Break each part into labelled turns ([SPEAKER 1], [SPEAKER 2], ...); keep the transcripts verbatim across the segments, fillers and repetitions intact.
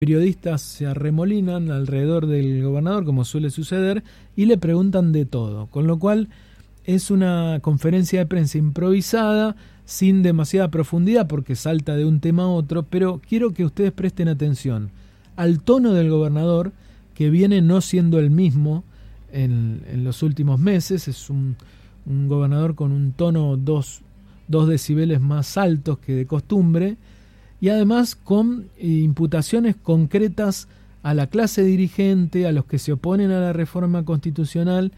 [SPEAKER 1] periodistas se arremolinan alrededor del gobernador, como suele suceder, y le preguntan de todo, con lo cual es una conferencia de prensa improvisada, sin demasiada profundidad, porque salta de un tema a otro, pero quiero que ustedes presten atención al tono del gobernador, que viene no siendo el mismo en, en los últimos meses. Es un, un gobernador con un tono dos, dos decibeles más altos que de costumbre, y además con imputaciones concretas a la clase dirigente, a los que se oponen a la reforma constitucional,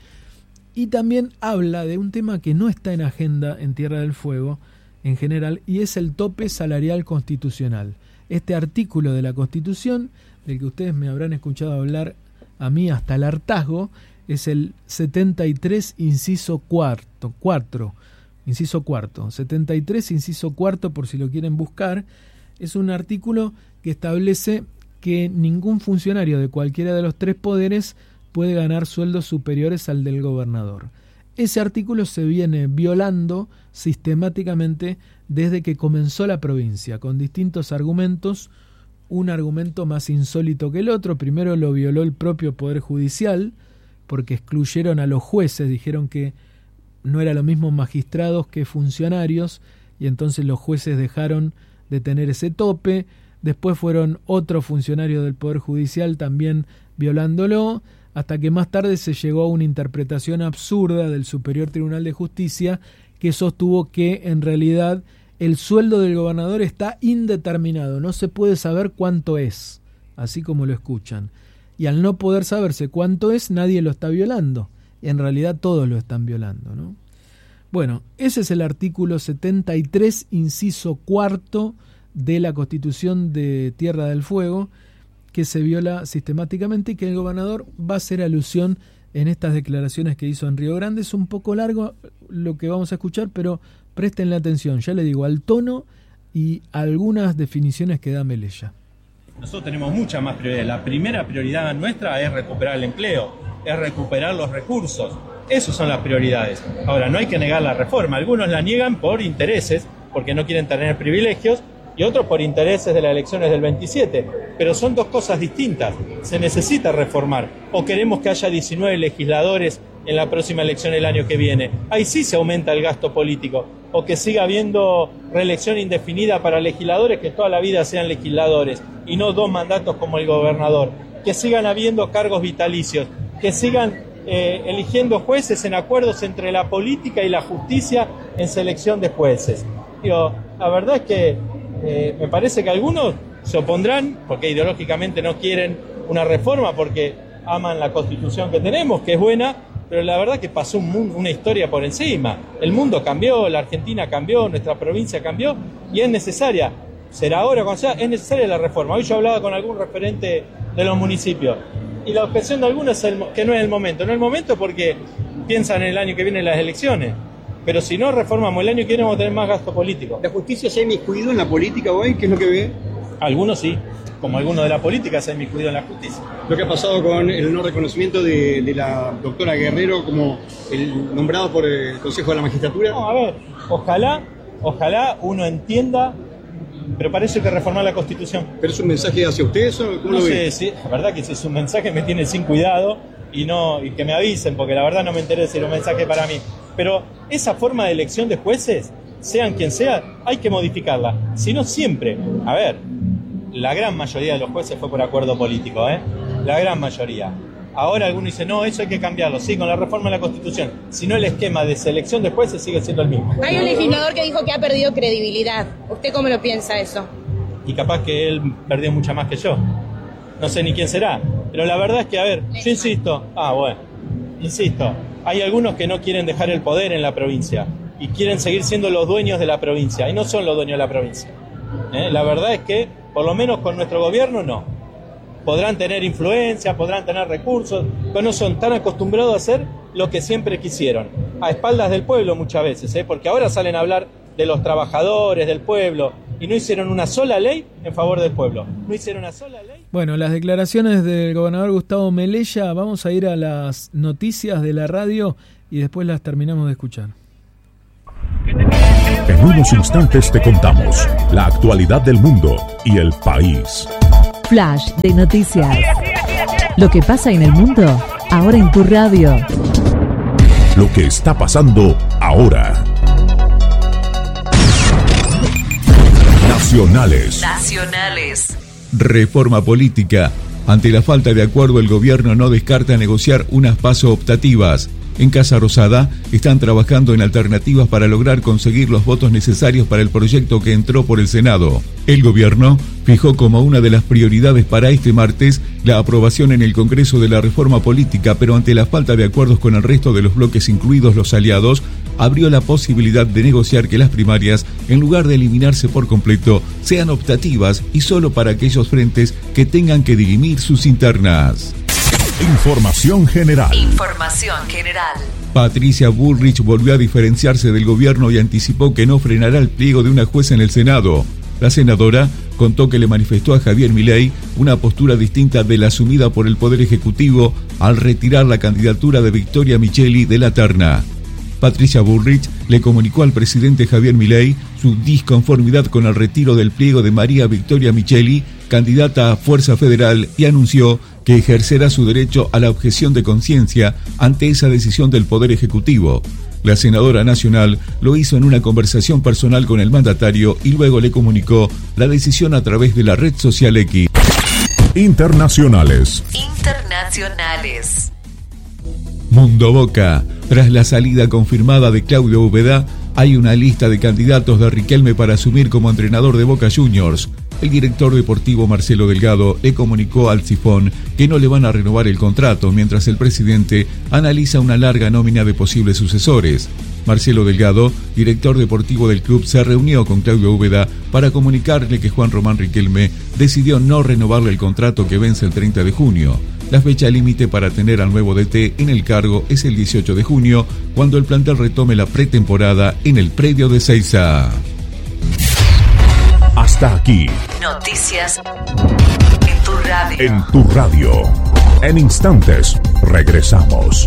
[SPEAKER 1] y también habla de un tema que no está en agenda en Tierra del Fuego en general, y es el tope salarial constitucional. Este artículo de la Constitución, del que ustedes me habrán escuchado hablar a mí hasta el hartazgo, es el setenta y tres inciso cuarto, cuatro, inciso cuarto, setenta y tres inciso cuarto, por si lo quieren buscar. Es un artículo que establece que ningún funcionario de cualquiera de los tres poderes puede ganar sueldos superiores al del gobernador. Ese artículo se viene violando sistemáticamente desde que comenzó la provincia, con distintos argumentos, un argumento más insólito que el otro. Primero lo violó el propio Poder Judicial, porque excluyeron a los jueces, dijeron que no era lo mismo magistrados que funcionarios, y entonces los jueces dejaron de tener ese tope. Después fueron otros funcionarios del Poder Judicial también violándolo, hasta que más tarde se llegó a una interpretación absurda del Superior Tribunal de Justicia, que sostuvo que en realidad el sueldo del gobernador está indeterminado, no se puede saber cuánto es, así como lo escuchan. Y al no poder saberse cuánto es, nadie lo está violando. En realidad todos lo están violando, ¿no? Bueno, ese es el artículo setenta y tres, inciso cuarto de la Constitución de Tierra del Fuego, que se viola sistemáticamente y que el gobernador va a hacer alusión en estas declaraciones que hizo en Río Grande. Es un poco largo lo que vamos a escuchar, pero préstenle atención, ya le digo, al tono y algunas definiciones que da Melella.
[SPEAKER 2] Nosotros tenemos muchas más prioridades. La primera prioridad nuestra es recuperar el empleo, es recuperar los recursos. Esas son las prioridades. Ahora, no hay que negar la reforma. Algunos la niegan por intereses, porque no quieren tener privilegios, y otros por intereses de las elecciones del veintisiete. Pero son dos cosas distintas. Se necesita reformar. O queremos que haya diecinueve legisladores en la próxima elección el año que viene. Ahí sí se aumenta el gasto político. O que siga habiendo reelección indefinida para legisladores, que toda la vida sean legisladores y no dos mandatos como el gobernador. Que sigan habiendo cargos vitalicios. Que sigan eh, eligiendo jueces en acuerdos entre la política y la justicia en selección de jueces. Digo, la verdad es que eh, me parece que algunos se opondrán porque ideológicamente no quieren una reforma, porque aman la Constitución que tenemos, que es buena, pero la verdad que pasó un mundo, una historia por encima. El mundo cambió, la Argentina cambió, nuestra provincia cambió, y es necesaria, será ahora cuando sea, es necesaria la reforma. Hoy yo hablaba con algún referente de los municipios, y la objeción de algunos es el, que no es el momento. No es el momento porque piensan en el año que viene las elecciones, pero si no reformamos el año que viene vamos a tener más gasto político.
[SPEAKER 3] ¿La justicia se ha inmiscuido en la política hoy? ¿Qué es lo que ve?
[SPEAKER 2] Algunos sí, como algunos de la política se han inmiscuido en la justicia.
[SPEAKER 3] Lo que ha pasado con el no reconocimiento de, de la doctora Guerrero como el nombrado por el Consejo de la Magistratura.
[SPEAKER 2] No, a ver, ojalá, ojalá uno entienda, pero para eso hay que reformar la Constitución.
[SPEAKER 3] ¿Pero es un mensaje hacia ustedes o cómo
[SPEAKER 2] no
[SPEAKER 3] lo
[SPEAKER 2] sé,
[SPEAKER 3] ve?
[SPEAKER 2] Sí, la verdad que si es un mensaje me tiene sin cuidado y, no, y que me avisen, porque la verdad no me enteré si era un mensaje para mí. Pero esa forma de elección de jueces, sean quien sea, hay que modificarla. Si no siempre, a ver, la gran mayoría de los jueces fue por acuerdo político, ¿eh? La gran mayoría. Ahora algunos dicen, no, eso hay que cambiarlo, sí, con la reforma de la Constitución. Si no, el esquema de selección de jueces sigue siendo el mismo.
[SPEAKER 4] Hay un legislador que dijo que ha perdido credibilidad. ¿Usted cómo lo piensa eso?
[SPEAKER 2] Y capaz que él perdió mucha más que yo. No sé ni quién será. Pero la verdad es que, a ver, yo insisto, ah, bueno, insisto, hay algunos que no quieren dejar el poder en la provincia y quieren seguir siendo los dueños de la provincia, y no son los dueños de la provincia. ¿Eh? La verdad es que, por lo menos con nuestro gobierno, no. Podrán tener influencia, podrán tener recursos, pero no son tan acostumbrados a hacer lo que siempre quisieron, a espaldas del pueblo muchas veces, ¿eh? Porque ahora salen a hablar de los trabajadores, del pueblo, y no hicieron una sola ley en favor del pueblo. No hicieron una sola ley.
[SPEAKER 1] Bueno, las declaraciones del gobernador Gustavo Melella, vamos a ir a las noticias de la radio y después las terminamos de escuchar.
[SPEAKER 5] En unos instantes te contamos la actualidad del mundo y el país. Flash de noticias. Lo que pasa en el mundo, ahora en tu radio.
[SPEAKER 6] Lo que está pasando ahora. Nacionales.
[SPEAKER 5] Nacionales.
[SPEAKER 6] Reforma política. Ante la falta de acuerdo, el gobierno no descarta negociar unas PASO optativas. En Casa Rosada están trabajando en alternativas para lograr conseguir los votos necesarios para el proyecto que entró por el Senado. El gobierno fijó como una de las prioridades para este martes la aprobación en el Congreso de la reforma política, pero ante la falta de acuerdos con el resto de los bloques, incluidos los aliados, abrió la posibilidad de negociar que las primarias, en lugar de eliminarse por completo, sean optativas y solo para aquellos frentes que tengan que dirimir sus internas.
[SPEAKER 7] Información general.
[SPEAKER 5] Información general.
[SPEAKER 6] Patricia Bullrich volvió a diferenciarse del gobierno y anticipó que no frenará el pliego de una jueza en el Senado. La senadora contó que le manifestó a Javier Milei una postura distinta de la asumida por el Poder Ejecutivo al retirar la candidatura de Victoria Micheli de la terna. Patricia Bullrich le comunicó al presidente Javier Milei su disconformidad con el retiro del pliego de María Victoria Micheli, candidata a Fuerza Federal, y anunció que ejercerá su derecho a la objeción de conciencia ante esa decisión del Poder Ejecutivo. La senadora nacional lo hizo en una conversación personal con el mandatario y luego le comunicó la decisión a través de la red social X.
[SPEAKER 7] Internacionales.
[SPEAKER 5] Internacionales.
[SPEAKER 6] Mundo Boca. Tras la salida confirmada de Claudio Úbeda, hay una lista de candidatos de Riquelme para asumir como entrenador de Boca Juniors. El director deportivo Marcelo Delgado le comunicó al Sifón que no le van a renovar el contrato, mientras el presidente analiza una larga nómina de posibles sucesores. Marcelo Delgado, director deportivo del club, se reunió con Claudio Úbeda para comunicarle que Juan Román Riquelme decidió no renovarle el contrato que vence el treinta de junio. La fecha límite para tener al nuevo D T en el cargo es el dieciocho de junio, cuando el plantel retome la pretemporada en el predio de Seiza.
[SPEAKER 7] Hasta aquí.
[SPEAKER 5] Noticias en tu radio.
[SPEAKER 7] En tu radio. En instantes, regresamos.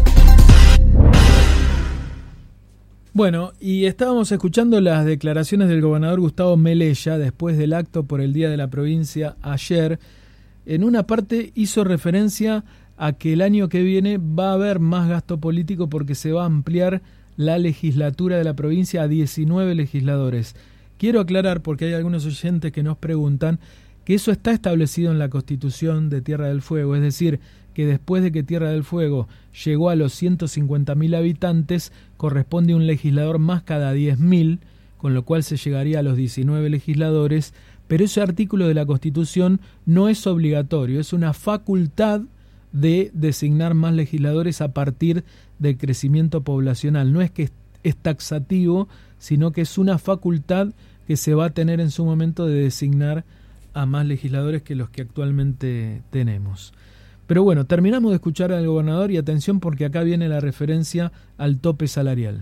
[SPEAKER 1] Bueno, y estábamos escuchando las declaraciones del gobernador Gustavo Melella después del acto por el Día de la Provincia ayer. En una parte hizo referencia a que el año que viene va a haber más gasto político porque se va a ampliar la legislatura de la provincia a diecinueve legisladores. Quiero aclarar, porque hay algunos oyentes que nos preguntan, que eso está establecido en la Constitución de Tierra del Fuego, es decir, que después de que Tierra del Fuego llegó a los ciento cincuenta mil habitantes, corresponde un legislador más cada diez mil, con lo cual se llegaría a los diecinueve legisladores, pero ese artículo de la Constitución no es obligatorio, es una facultad de designar más legisladores a partir del crecimiento poblacional. No es que es taxativo, sino que es una facultad que se va a tener en su momento de designar a más legisladores que los que actualmente tenemos. Pero bueno, terminamos de escuchar al gobernador y atención porque acá viene la referencia al tope salarial.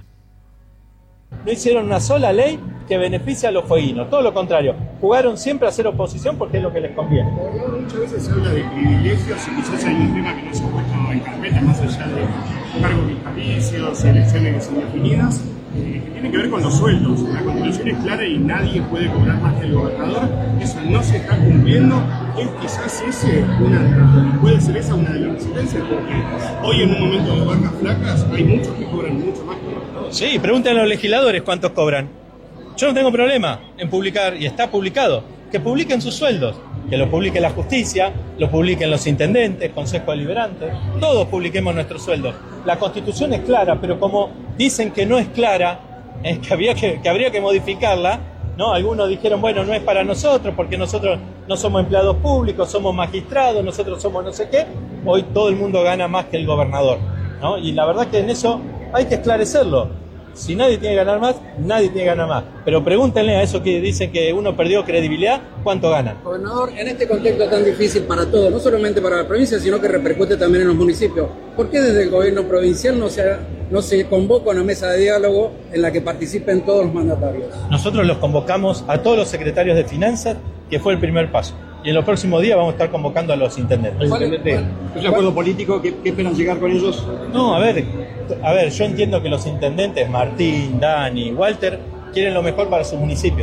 [SPEAKER 2] No hicieron una sola ley que beneficie a los fueguinos, todo lo contrario, jugaron siempre a hacer oposición porque es lo que les conviene.
[SPEAKER 3] Muchas veces se habla de privilegios y quizás hay un tema que no se ha puesto en carpeta, más allá de cargos vitalicios y elecciones indefinidas, eh, que tiene que ver con los sueldos. La Constitución es clara y nadie puede cobrar más que el gobernador, eso no se está cumpliendo. Es quizás ese una, puede ser esa una de las resistencias, porque hoy en un momento de vacas flacas hay muchos que cobran mucho más que el gobernador.
[SPEAKER 2] Sí, pregúntenle a los legisladores cuántos cobran. Yo no tengo problema en publicar, y está publicado, que publiquen sus sueldos, que lo publique la justicia, lo publiquen los intendentes, consejos deliberantes, todos publiquemos nuestros sueldos. La Constitución es clara, pero como dicen que no es clara, eh, que, había que, que habría que modificarla, ¿no? Algunos dijeron, bueno, no es para nosotros, porque nosotros no somos empleados públicos, somos magistrados, nosotros somos no sé qué. Hoy todo el mundo gana más que el gobernador, ¿no? Y la verdad que en eso hay que esclarecerlo. Si nadie tiene que ganar más, nadie tiene que ganar más. Pero pregúntenle a esos que dicen que uno perdió credibilidad, ¿cuánto ganan?
[SPEAKER 8] Gobernador, en este contexto tan difícil para todos, no solamente para la provincia, sino que repercute también en los municipios, ¿por qué desde el gobierno provincial no se, no se convoca una mesa de diálogo en la que participen todos los mandatarios?
[SPEAKER 2] Nosotros los convocamos a todos los secretarios de finanzas, que fue el primer paso. Y en los próximos días vamos a estar convocando a los intendentes.
[SPEAKER 3] ¿Es un acuerdo político? ¿Qué, qué esperan llegar con ellos?
[SPEAKER 2] No, a ver, a ver, yo entiendo que los intendentes, Martín, Dani, Walter, quieren lo mejor para sus municipios.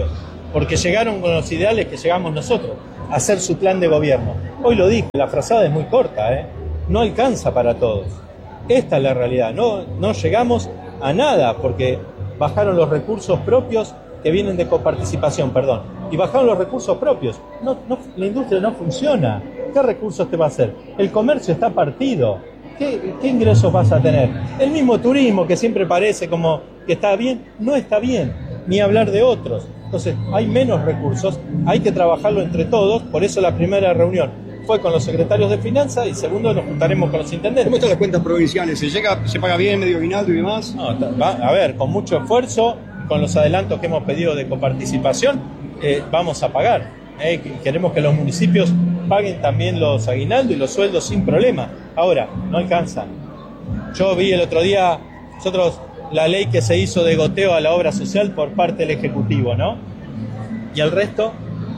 [SPEAKER 2] porque llegaron con los ideales que llegamos nosotros, a hacer su plan de gobierno. Hoy lo dije, la frazada es muy corta, ¿eh? No alcanza para todos. Esta es la realidad, no, no llegamos a nada, porque bajaron los recursos propios que vienen de coparticipación, perdón, y bajaron los recursos propios. No, no, la industria no funciona. ¿Qué recursos te va a hacer? El comercio está partido. ¿Qué, qué ingresos vas a tener? El mismo turismo, que siempre parece como que está bien, no está bien, ni hablar de otros. Entonces, hay menos recursos, hay que trabajarlo entre todos, por eso la primera reunión fue con los secretarios de finanzas y segundo nos juntaremos con los intendentes.
[SPEAKER 9] ¿Cómo están las cuentas provinciales? ¿Se llega, se paga bien, medio aguinaldo y demás?
[SPEAKER 2] No, va, a ver, con mucho esfuerzo, con los adelantos que hemos pedido de coparticipación, eh, vamos a pagar. Eh, queremos que los municipios paguen también los aguinaldos y los sueldos sin problema. Ahora, no alcanzan. Yo vi el otro día, nosotros, la ley que se hizo de goteo a la obra social por parte del Ejecutivo, ¿no? ¿Y el resto?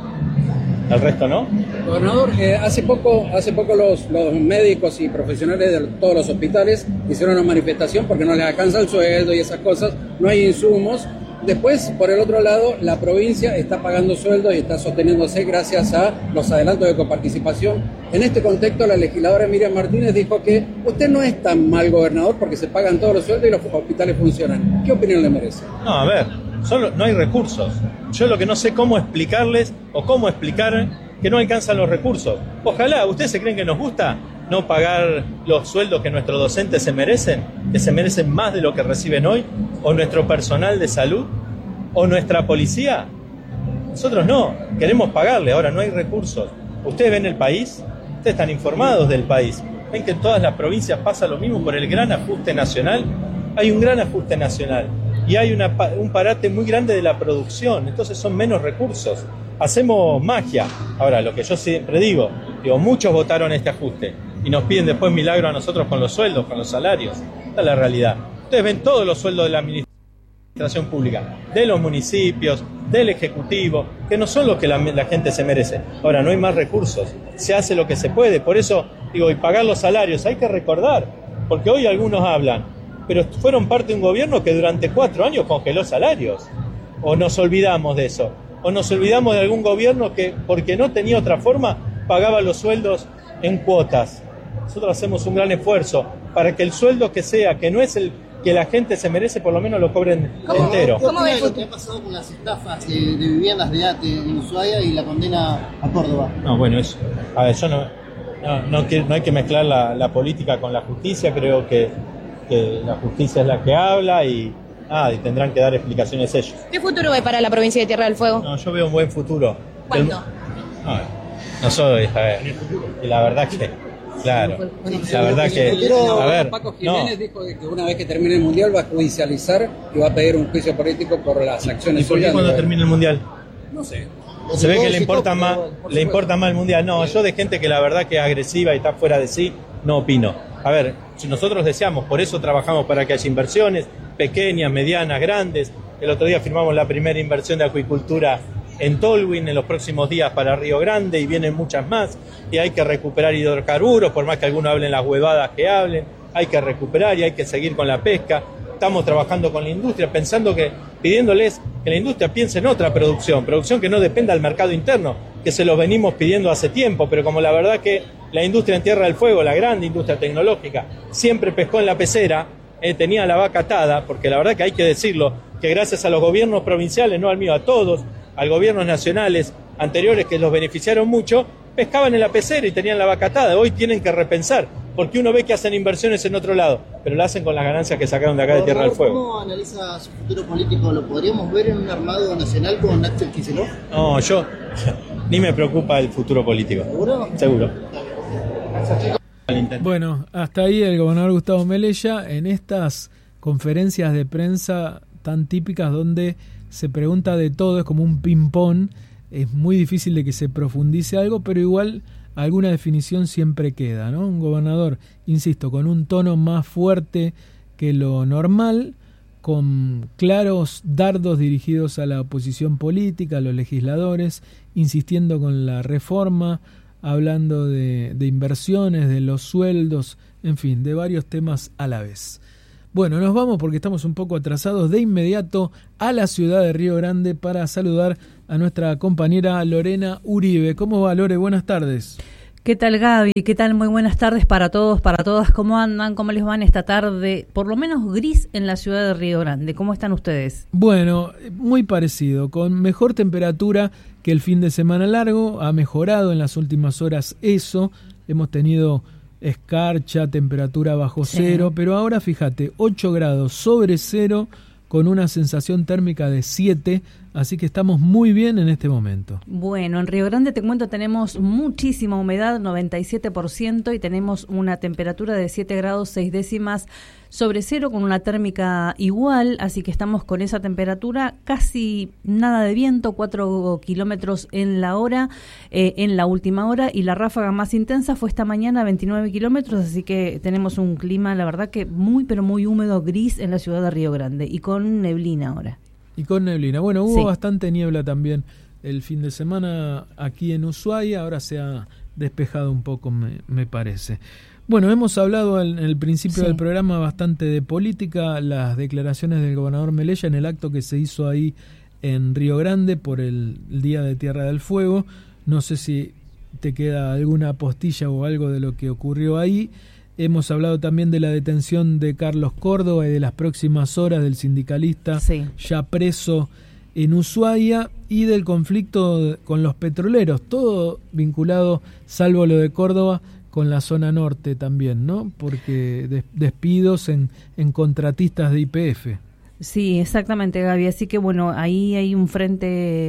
[SPEAKER 2] ¿El resto no?
[SPEAKER 8] Gobernador, eh, hace poco, hace poco los, los médicos y profesionales de todos los hospitales hicieron una manifestación porque no les alcanza el sueldo y esas cosas, no hay insumos. Después, por el otro lado, la provincia está pagando sueldos y está sosteniéndose gracias a los adelantos de coparticipación. En este contexto, la legisladora Miriam Martínez dijo que usted no es tan mal gobernador porque se pagan todos los sueldos y los hospitales funcionan. ¿Qué opinión le merece?
[SPEAKER 2] No, a ver, solo, no hay recursos. Yo lo que no sé cómo explicarles o cómo explicar que no alcanzan los recursos. Ojalá, ¿ustedes se creen que nos gusta no pagar los sueldos que nuestros docentes se merecen? ¿Que se merecen más de lo que reciben hoy? ¿O nuestro personal de salud? ¿O nuestra policía? Nosotros no, queremos pagarle, ahora no hay recursos. ¿Ustedes ven el país? ¿Ustedes están informados del país? ¿Ven que en todas las provincias pasa lo mismo por el gran ajuste nacional? Hay un gran ajuste nacional y hay una, un parate muy grande de la producción, entonces son menos recursos. Hacemos magia. Ahora, lo que yo siempre digo, digo, muchos votaron este ajuste y nos piden después milagro a nosotros con los sueldos, con los salarios. Esta es la realidad. Ustedes ven todos los sueldos de la administración pública, de los municipios, del Ejecutivo, que no son los que la, la gente se merece. Ahora, no hay más recursos, se hace lo que se puede. Por eso, digo, y pagar los salarios, hay que recordar, porque hoy algunos hablan, pero fueron parte de un gobierno que durante cuatro años congeló salarios. ¿O nos olvidamos de eso? ¿O nos olvidamos de algún gobierno que, porque no tenía otra forma, pagaba los sueldos en cuotas? Nosotros hacemos un gran esfuerzo para que el sueldo que sea, que no es el que la gente se merece, por lo menos lo cobren
[SPEAKER 10] ¿Cómo,
[SPEAKER 2] entero.
[SPEAKER 10] ¿Cómo ves lo que ha pasado con las estafas de, de viviendas de ATE en Ushuaia y la condena a Córdoba?
[SPEAKER 2] No, bueno, eso. A ver, yo no, no, no, quiero, no hay que mezclar la, la política con la justicia. Creo que, que la justicia es la que habla y, ah, y tendrán que dar explicaciones ellos.
[SPEAKER 4] ¿Qué futuro ve para la provincia de Tierra del Fuego?
[SPEAKER 2] No, yo veo un buen futuro.
[SPEAKER 4] ¿Cuándo?
[SPEAKER 2] No, no soy, a ver, y la verdad que, claro, la verdad que, a ver,
[SPEAKER 8] Paco Jiménez no. dijo que una vez que termine el Mundial va a judicializar y va a pedir un juicio político por las acciones.
[SPEAKER 2] ¿Y por qué cuando termine el Mundial?
[SPEAKER 8] No sé.
[SPEAKER 2] Se ve que le importa más, le importa más el Mundial. No, yo de gente que la verdad que es agresiva y está fuera de sí, no opino. A ver, si nosotros deseamos, por eso trabajamos para que haya inversiones pequeñas, medianas, grandes. El otro día firmamos la primera inversión de acuicultura en Tolwyn en los próximos días para Río Grande y vienen muchas más. Y hay que recuperar hidrocarburos, por más que algunos hablen las huevadas que hablen, hay que recuperar y hay que seguir con la pesca. Estamos trabajando con la industria, pensando que, pidiéndoles que la industria piense en otra producción, producción que no dependa del mercado interno, que se los venimos pidiendo hace tiempo, pero como la verdad que la industria en Tierra del Fuego, la grande industria tecnológica, siempre pescó en la pecera, eh, tenía la vaca atada, porque la verdad que hay que decirlo, que gracias a los gobiernos provinciales, no al mío, a todos, a gobiernos nacionales anteriores que los beneficiaron mucho, pescaban en la pecera y tenían la vaca atada. Hoy tienen que repensar, porque uno ve que hacen inversiones en otro lado, pero lo hacen con las ganancias que sacaron de acá de Tierra del Fuego.
[SPEAKER 10] ¿Cómo analiza su futuro político? ¿Lo podríamos ver en un armado nacional con Axel Kicillof?
[SPEAKER 2] No, yo ni me preocupa el futuro político.
[SPEAKER 10] ¿Seguro?
[SPEAKER 2] Seguro.
[SPEAKER 1] Bueno, hasta ahí el gobernador Gustavo Melella en estas conferencias de prensa tan típicas donde se pregunta de todo, es como un ping-pong, es muy difícil de que se profundice algo, pero igual alguna definición siempre queda, ¿no? Un gobernador, insisto, con un tono más fuerte que lo normal, con claros dardos dirigidos a la oposición política, a los legisladores, insistiendo con la reforma, hablando de, de inversiones, de los sueldos, en fin, de varios temas a la vez. Bueno, nos vamos porque estamos un poco atrasados de inmediato a la ciudad de Río Grande para saludar a nuestra compañera Lorena Uribe. ¿Cómo va, Lore? Buenas tardes.
[SPEAKER 11] ¿Qué tal, Gaby? ¿Qué tal? Muy buenas tardes para todos, para todas. ¿Cómo andan? ¿Cómo les van esta tarde? Por lo menos gris en la ciudad de Río Grande. ¿Cómo están ustedes?
[SPEAKER 1] Bueno, muy parecido, con mejor temperatura que el fin de semana largo. Ha mejorado en las últimas horas eso. Hemos tenido escarcha, temperatura bajo sí. cero, pero ahora fíjate, ocho grados sobre cero con una sensación térmica de siete, así que estamos muy bien en este momento.
[SPEAKER 11] Bueno, en Río Grande te cuento, tenemos muchísima humedad, noventa y siete por ciento, y tenemos una temperatura de siete grados seis décimas sobre cero con una térmica igual, así que estamos con esa temperatura, casi nada de viento, cuatro kilómetros en la hora, eh, en la última hora, y la ráfaga más intensa fue esta mañana, veintinueve kilómetros, así que tenemos un clima, la verdad que muy, pero muy húmedo, gris en la ciudad de Río Grande, y con neblina ahora.
[SPEAKER 1] Y con neblina. Bueno, hubo
[SPEAKER 11] sí.
[SPEAKER 1] bastante niebla también el fin de semana aquí en Ushuaia, ahora se ha despejado un poco, me, me parece. Bueno, hemos hablado en el principio sí. del programa bastante de política, las declaraciones del gobernador Melella en el acto que se hizo ahí en Río Grande por el, el Día de Tierra del Fuego. No sé si te queda alguna postilla o algo de lo que ocurrió ahí. Hemos hablado también de la detención de Carlos Córdoba y de las próximas horas del sindicalista sí. ya preso en Ushuaia y del conflicto con los petroleros, todo vinculado, salvo lo de Córdoba, con la zona norte también, ¿no? Porque des- despidos en, en contratistas de Y P F.
[SPEAKER 11] Sí, exactamente, Gaby. Así que bueno, ahí hay un frente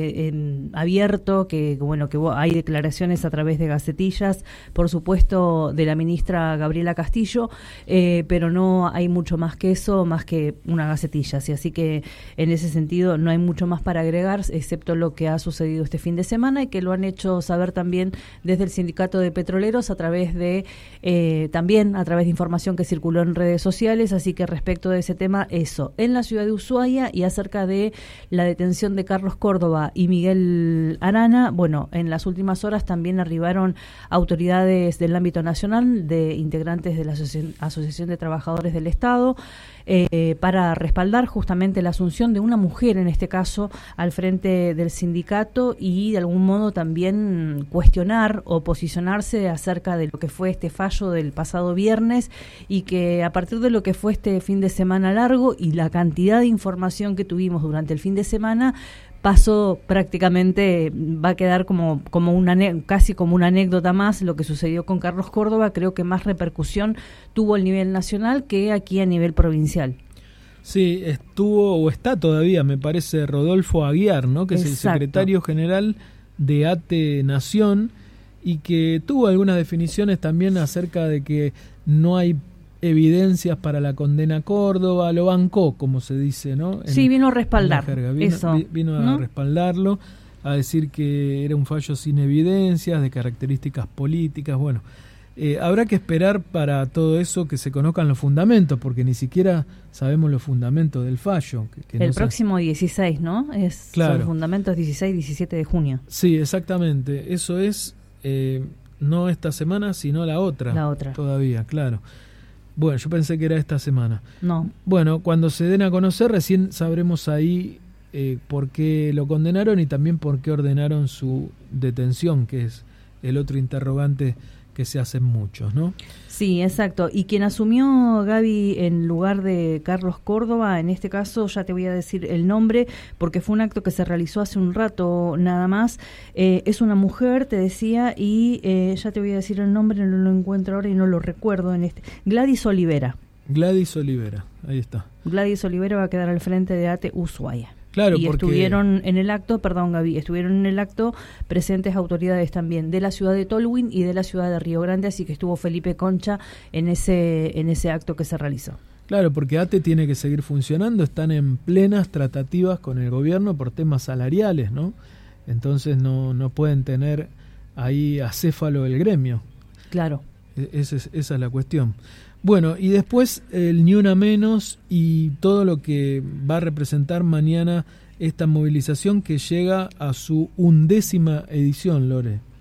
[SPEAKER 11] eh, abierto, que bueno, que hay declaraciones a través de gacetillas, por supuesto, de la ministra Gabriela Castillo, eh, pero no hay mucho más que eso, más que una gacetilla. ¿sí? Así que en ese sentido no hay mucho más para agregar, excepto lo que ha sucedido este fin de semana y que lo han hecho saber también desde el Sindicato de Petroleros a través de, eh, también a través de información que circuló en redes sociales. Así que respecto de ese tema, eso, en la ciudad de Ushuaia y acerca de la detención de Carlos Córdoba y Miguel Arana, bueno, en las últimas horas también arribaron autoridades del ámbito nacional, de integrantes de la Asociación, Asociación de Trabajadores del Estado, eh, para respaldar justamente la asunción de una mujer, en este caso, al frente del sindicato y de algún modo también cuestionar o posicionarse acerca de lo que fue este fallo del pasado viernes y que a partir de lo que fue este fin de semana largo y la cantidad de información que tuvimos durante el fin de semana, pasó prácticamente, va a quedar como, como una, casi como una anécdota más lo que sucedió con Carlos Córdoba. Creo que más repercusión tuvo a nivel nacional que aquí a nivel provincial.
[SPEAKER 1] Sí, estuvo o está todavía, me parece, Rodolfo Aguiar, ¿no? Que es Exacto. el secretario general de A T E Nación y que tuvo algunas definiciones también acerca de que no hay evidencias para la condena a Córdoba, lo bancó, como se dice, ¿no? En,
[SPEAKER 11] sí, vino a respaldar
[SPEAKER 1] vino,
[SPEAKER 11] eso.
[SPEAKER 1] Vino a
[SPEAKER 11] ¿no?
[SPEAKER 1] respaldarlo, a decir que era un fallo sin evidencias, de características políticas. Bueno, eh, habrá que esperar para todo eso que se conozcan los fundamentos, porque ni siquiera sabemos los fundamentos del fallo. Que, que
[SPEAKER 11] el
[SPEAKER 1] no
[SPEAKER 11] próximo se... dieciséis, ¿no? Es,
[SPEAKER 1] claro.
[SPEAKER 11] Son los fundamentos dieciséis, diecisiete de junio.
[SPEAKER 1] Sí, exactamente. Eso es, eh, no esta semana, sino la otra.
[SPEAKER 11] La otra.
[SPEAKER 1] Todavía, claro. Bueno, yo pensé que era esta semana.
[SPEAKER 11] No.
[SPEAKER 1] Bueno, cuando se den a conocer, recién sabremos ahí eh, por qué lo condenaron y también por qué ordenaron su detención, que es el otro interrogante que se hacen muchos, ¿no?
[SPEAKER 11] Sí, exacto. Y quien asumió, Gaby, en lugar de Carlos Córdoba, en este caso ya te voy a decir el nombre, porque fue un acto que se realizó hace un rato nada más, eh, es una mujer, te decía, y eh, ya te voy a decir el nombre, no lo encuentro ahora y no lo recuerdo en este. Gladys Olivera.
[SPEAKER 1] Gladys Olivera, ahí está.
[SPEAKER 11] Gladys Olivera va a quedar al frente de A T E Ushuaia.
[SPEAKER 1] Claro,
[SPEAKER 11] y
[SPEAKER 1] porque...
[SPEAKER 11] estuvieron en el acto, perdón Gaby, estuvieron en el acto presentes autoridades también de la ciudad de Tolwyn y de la ciudad de Río Grande, así que estuvo Felipe Concha en ese en ese acto que se realizó.
[SPEAKER 1] Claro, porque A T E tiene que seguir funcionando, están en plenas tratativas con el gobierno por temas salariales, ¿no? Entonces no, no pueden tener ahí acéfalo el gremio.
[SPEAKER 11] Claro.
[SPEAKER 1] Esa es, esa es la cuestión. Bueno, y después el Ni Una Menos y todo lo que va a representar mañana esta movilización que llega a su undécima edición, Lore.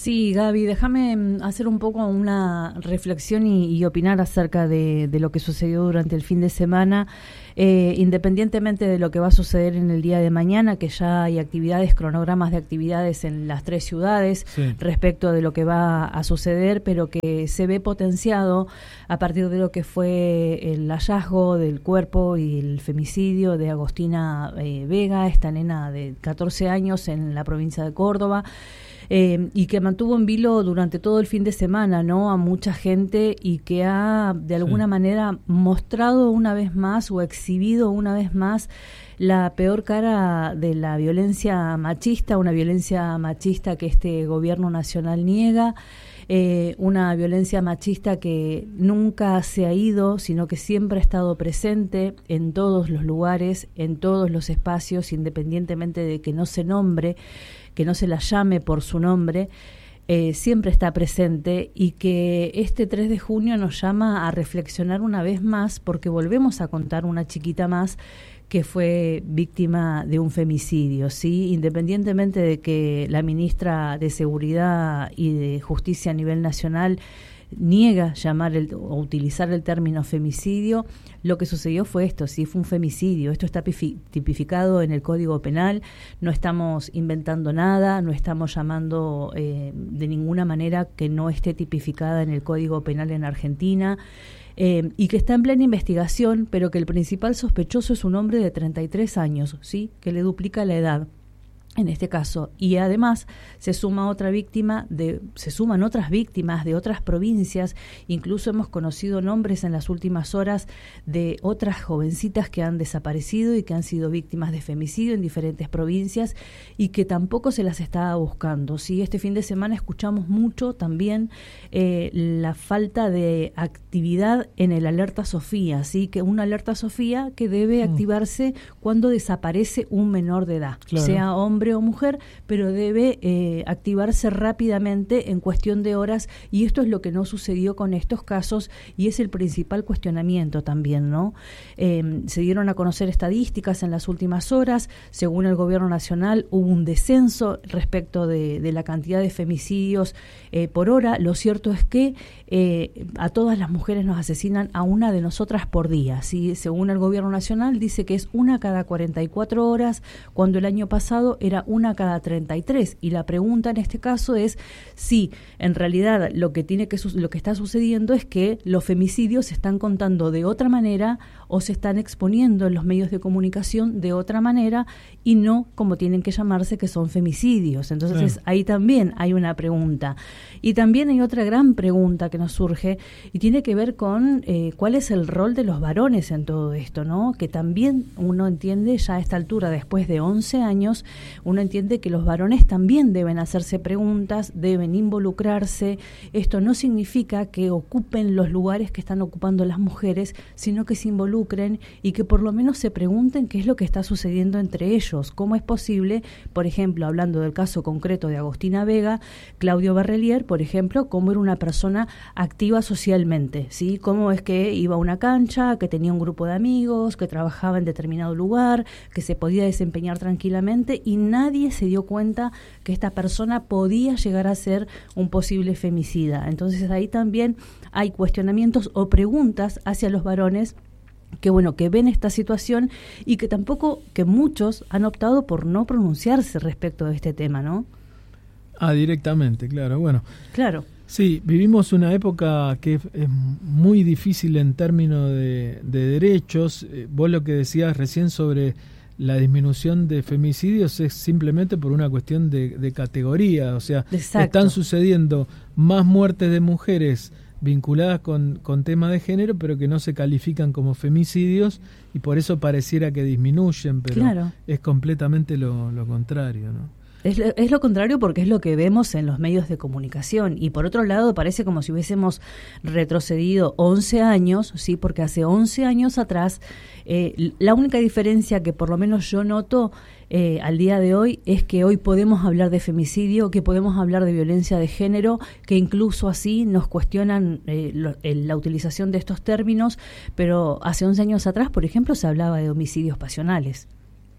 [SPEAKER 11] Sí, Gaby, déjame hacer un poco una reflexión y, y opinar acerca de, de lo que sucedió durante el fin de semana, eh, independientemente de lo que va a suceder en el día de mañana, que ya hay actividades, cronogramas de actividades en las tres ciudades sí. respecto de lo que va a suceder, pero que se ve potenciado a partir de lo que fue el hallazgo del cuerpo y el femicidio de Agostina eh, Vega, esta nena de catorce años en la provincia de Córdoba. Eh, y que mantuvo en vilo durante todo el fin de semana, ¿no?, a mucha gente, y que ha de alguna sí. manera mostrado una vez más o exhibido una vez más la peor cara de la violencia machista, una violencia machista que este gobierno nacional niega, eh, una violencia machista que nunca se ha ido, sino que siempre ha estado presente en todos los lugares, en todos los espacios, independientemente de que no se nombre, que no se la llame por su nombre, eh, siempre está presente, y que este tres de junio nos llama a reflexionar una vez más, porque volvemos a contar una chiquita más que fue víctima de un femicidio, ¿sí? Independientemente de que la ministra de Seguridad y de Justicia a nivel nacional niega llamar el, o utilizar el término femicidio, lo que sucedió fue esto, sí, fue un femicidio. Esto está tipificado en el Código Penal, no estamos inventando nada, no estamos llamando eh, de ninguna manera que no esté tipificada en el Código Penal en Argentina, eh, y que está en plena investigación, pero que el principal sospechoso es un hombre de treinta y tres años, sí, que le duplica la edad en este caso, y además se suma otra víctima, de, se suman otras víctimas de otras provincias. Incluso hemos conocido nombres en las últimas horas de otras jovencitas que han desaparecido y que han sido víctimas de femicidio en diferentes provincias, y que tampoco se las estaba buscando. Sí, este fin de semana escuchamos mucho también eh, la falta de actividad en el Alerta Sofía, sí, que una Alerta Sofía que debe mm. activarse cuando desaparece un menor de edad, claro. sea hombre o mujer, pero debe eh, activarse rápidamente en cuestión de horas, y esto es lo que no sucedió con estos casos, y es el principal cuestionamiento también, ¿no? Eh, se dieron a conocer estadísticas en las últimas horas. Según el gobierno nacional, hubo un descenso respecto de, de la cantidad de femicidios eh, por hora. Lo cierto es que eh, a todas las mujeres nos asesinan a una de nosotras por día, ¿sí? Según el gobierno nacional, dice que es una cada cuarenta y cuatro horas, cuando el año pasado era una cada treinta y tres, y la pregunta en este caso es si en realidad lo que tiene que lo que está sucediendo es que los femicidios se están contando de otra manera, o se están exponiendo en los medios de comunicación de otra manera, y no como tienen que llamarse, que son femicidios. Entonces sí. ahí también hay una pregunta, y también hay otra gran pregunta que nos surge, y tiene que ver con eh, cuál es el rol de los varones en todo esto, ¿no? Que también uno entiende ya a esta altura, después de once años, uno entiende que los varones también deben hacerse preguntas, deben involucrarse. Esto no significa que ocupen los lugares que están ocupando las mujeres, sino que se involucren y que por lo menos se pregunten qué es lo que está sucediendo entre ellos. ¿Cómo es posible, por ejemplo, hablando del caso concreto de Agostina Vega, Claudio Barrelier, por ejemplo, cómo era una persona activa socialmente, ¿sí? Cómo es que iba a una cancha, que tenía un grupo de amigos, que trabajaba en determinado lugar, que se podía desempeñar tranquilamente, y nadie se dio cuenta que esta persona podía llegar a ser un posible femicida. Entonces ahí también hay cuestionamientos o preguntas hacia los varones que bueno, que ven esta situación, y que tampoco, que muchos han optado por no pronunciarse respecto de este tema, ¿no?
[SPEAKER 1] Ah, directamente, claro, bueno.
[SPEAKER 11] Claro.
[SPEAKER 1] Sí, vivimos una época que es, es muy difícil en términos de, de derechos. Eh, vos lo que decías recién sobre la disminución de femicidios es simplemente por una cuestión de, de categoría, o sea, Exacto. están sucediendo más muertes de mujeres vinculadas con, con temas de género, pero que no se califican como femicidios, y por eso pareciera que disminuyen, pero claro. es completamente lo, lo contrario, ¿no?
[SPEAKER 11] Es, es lo contrario, porque es lo que vemos en los medios de comunicación, y por otro lado parece como si hubiésemos retrocedido once años, sí, porque hace once años atrás eh, la única diferencia que por lo menos yo noto eh, al día de hoy es que hoy podemos hablar de femicidio, que podemos hablar de violencia de género, que incluso así nos cuestionan eh, lo, eh, la utilización de estos términos, pero hace once años atrás, por ejemplo, se hablaba de homicidios pasionales.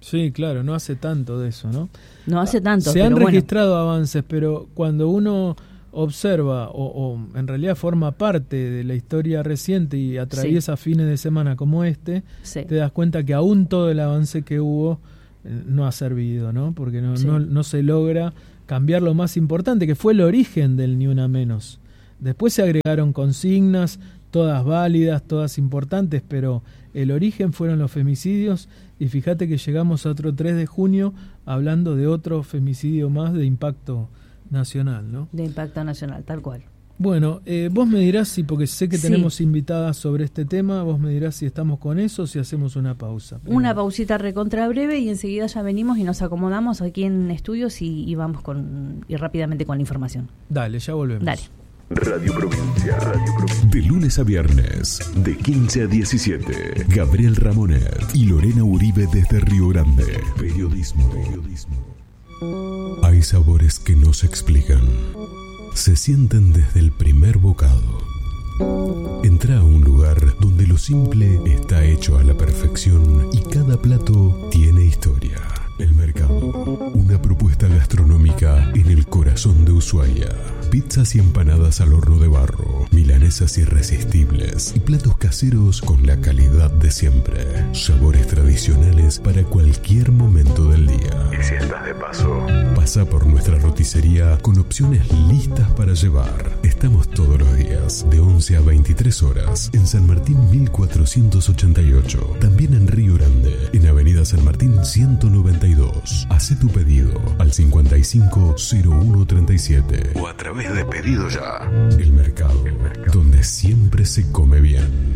[SPEAKER 1] Sí, claro, no hace tanto de eso, ¿no?
[SPEAKER 11] No hace tanto.
[SPEAKER 1] Se
[SPEAKER 11] pero
[SPEAKER 1] han
[SPEAKER 11] bueno.
[SPEAKER 1] registrado avances, pero cuando uno observa o, o en realidad forma parte de la historia reciente y atraviesa sí. fines de semana como este, sí. te das cuenta que aún todo el avance que hubo eh, no ha servido, ¿no? Porque no, sí. no, no se logra cambiar lo más importante, que fue el origen del Ni Una Menos. Después se agregaron consignas, todas válidas, todas importantes, pero el origen fueron los femicidios, y fíjate que llegamos a otro tres de junio hablando de otro femicidio más de impacto nacional, ¿no?
[SPEAKER 11] De impacto nacional, tal cual.
[SPEAKER 1] Bueno, eh, vos me dirás, si porque sé que
[SPEAKER 11] sí.
[SPEAKER 1] tenemos invitadas sobre este tema, vos me dirás si estamos con eso o si hacemos una pausa. Primero.
[SPEAKER 11] Una pausita recontra breve y enseguida ya venimos y nos acomodamos aquí en estudios y, y vamos con y rápidamente con la información.
[SPEAKER 1] Dale, ya volvemos.
[SPEAKER 11] Dale.
[SPEAKER 7] Radio Provincia. Radio Provincia. De lunes a viernes, de quince a diecisiete. Gabriel Ramonet y Lorena Uribe desde Río Grande. Periodismo. Periodismo. Hay sabores que no se explican. Se sienten desde el primer bocado. Entra a un lugar donde lo simple está hecho a la perfección y cada plato tiene historia. El Mercado, una propuesta gastronómica en el corazón de Ushuaia. Pizzas y empanadas al horno de barro, milanesas irresistibles y platos caseros con la calidad de siempre. Sabores tradicionales para cualquier momento del día. Y si estás de paso, pasa por nuestra roticería con opciones listas para llevar. Estamos todos los días, de once a veintitrés horas, en San Martín mil cuatrocientos ochenta y ocho. También en Río Grande, en Avenida San Martín ciento noventa y dos. Hacé tu pedido al cincuenta y cinco cero uno treinta y siete o a través de Pedido Ya. El Mercado, El Mercado, donde siempre se come bien.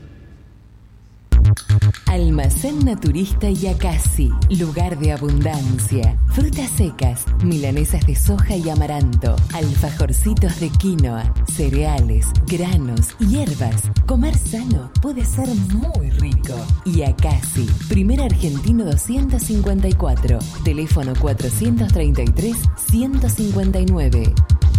[SPEAKER 12] Almacén Naturista Yacasi, lugar de abundancia. Frutas secas, milanesas de soja y amaranto, alfajorcitos de quinoa, cereales, granos, hierbas. Comer sano puede ser muy rico. Yacasi, primer argentino doscientos cincuenta y cuatro, teléfono cuatrocientos treinta y tres ciento cincuenta y nueve.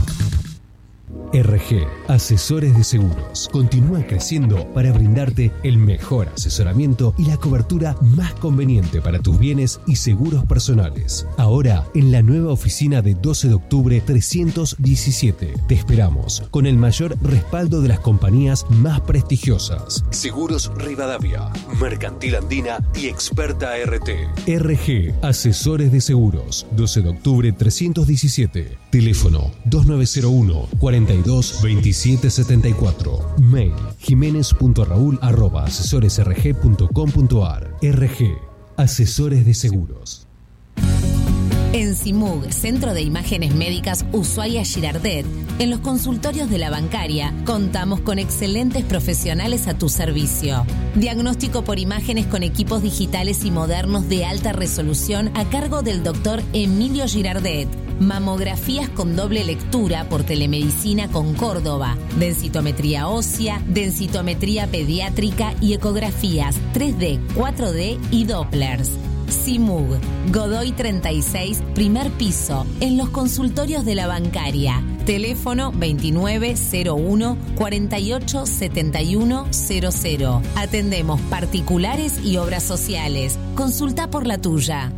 [SPEAKER 13] R G, Asesores de Seguros, continúa creciendo para brindarte el mejor asesoramiento y la cobertura más conveniente para tus bienes y seguros personales. Ahora, en la nueva oficina de doce de octubre trescientos diecisiete, te esperamos con el mayor respaldo de las compañías más prestigiosas. Seguros Rivadavia, Mercantil Andina y Experta R T. R G, Asesores de Seguros, doce de octubre trescientos diecisiete, teléfono dos nueve cero uno cuarenta y dos veintisiete setenta y cuatro. Mail jiménez punto raúl arroba asesores r g punto com punto a r. R G, Asesores de Seguros.
[SPEAKER 14] En CIMUG, Centro de Imágenes Médicas Ushuaia Girardet, en los consultorios de la bancaria, contamos con excelentes profesionales a tu servicio. Diagnóstico por imágenes con equipos digitales y modernos de alta resolución a cargo del doctor Emilio Girardet. Mamografías con doble lectura por telemedicina con Córdoba, densitometría ósea, densitometría pediátrica y ecografías tres D, cuatro D y Dopplers. CIMUG, Godoy treinta y seis, primer piso, en los consultorios de la bancaria. Teléfono veintinueve cero uno cuarenta y ocho setenta y uno cero cero. Atendemos particulares y obras sociales. Consulta por la tuya.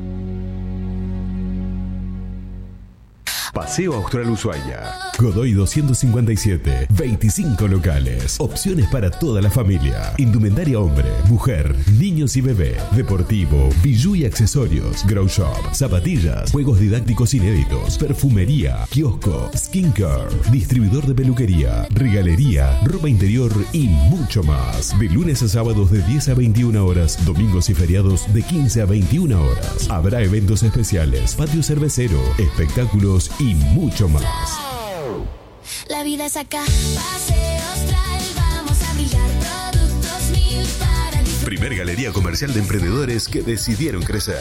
[SPEAKER 7] Paseo Austral Ushuaia. Godoy doscientos cincuenta y siete. veinticinco locales. Opciones para toda la familia. Indumentaria hombre, mujer, niños y bebé. Deportivo, bijú y accesorios. Grow shop, zapatillas, juegos didácticos inéditos, perfumería, kiosco, skincare, distribuidor de peluquería, regalería, ropa interior y mucho más. De lunes a sábados de diez a veintiuna horas, domingos y feriados de quince a veintiuna horas. Habrá eventos especiales, patio cervecero, espectáculos y mucho más.
[SPEAKER 15] La vida es acá, Paseo Austral, vamos a brillar, productos mil para disfrutar.
[SPEAKER 7] Primer galería comercial de emprendedores que decidieron crecer.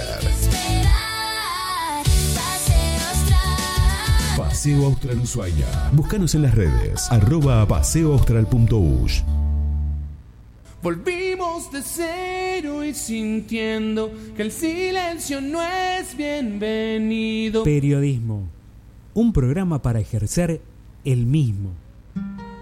[SPEAKER 15] Paseo Austral.
[SPEAKER 7] Paseo Austral Ushuaia. Búscanos en las redes, arroba paseoaustral punto ush.
[SPEAKER 16] Volvimos de cero y sintiendo que el silencio no es bienvenido.
[SPEAKER 17] Periodismo, un programa para ejercer el mismo.